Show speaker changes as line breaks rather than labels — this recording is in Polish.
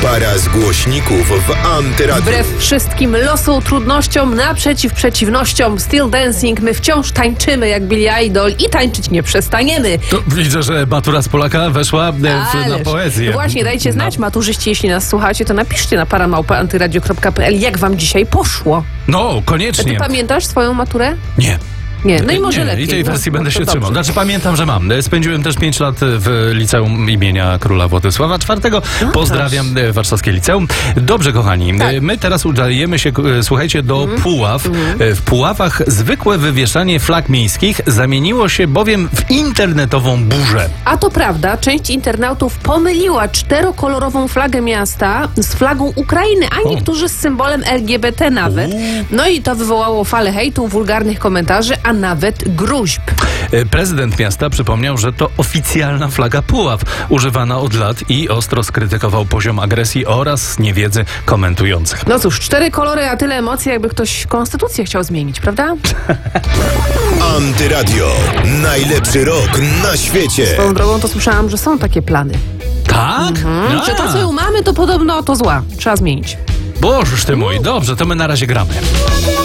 Para z głośników w Antyradiu.
Wbrew wszystkim losu, trudnościom, naprzeciw przeciwnościom, Still Dancing, my wciąż tańczymy jak Billy Idol i tańczyć nie przestaniemy.
To widzę, że matura z Polaka weszła na poezję.
No właśnie, dajcie znać, maturzyści, jeśli nas słuchacie, to napiszcie na paramałpa.antyradio.pl, jak wam dzisiaj poszło.
No,
A
koniecznie.
ty pamiętasz swoją maturę?
Nie.
Nie, no i może
nie,
lepiej.
I tej wersji
no,
będę
to
się
dobrze.
trzymał. Znaczy pamiętam, że mam. Spędziłem też 5 lat w liceum imienia króla Władysława IV. Pozdrawiam warszawskie liceum. Dobrze, kochani.
Tak.
My teraz udajemy się, słuchajcie, do Puław. W Puławach zwykłe wywieszanie flag miejskich zamieniło się bowiem w internetową burzę.
A to prawda, część internautów pomyliła 4-kolorową flagę miasta z flagą Ukrainy, a niektórzy z symbolem LGBT nawet. No i to wywołało falę hejtu, wulgarnych komentarzy, a nawet gruźb.
Prezydent miasta przypomniał, że to oficjalna flaga Puław, używana od lat, i ostro skrytykował poziom agresji oraz niewiedzy komentujących.
No cóż, 4 kolory, a tyle emocji, jakby ktoś konstytucję chciał zmienić, prawda?
Antyradio. Najlepszy rok na świecie.
Tą drogą to słyszałam, że są takie plany.
Tak?
Że to, co ją mamy, to podobno to zła. Trzeba zmienić.
Bożeż ty mój, dobrze, to my na razie gramy.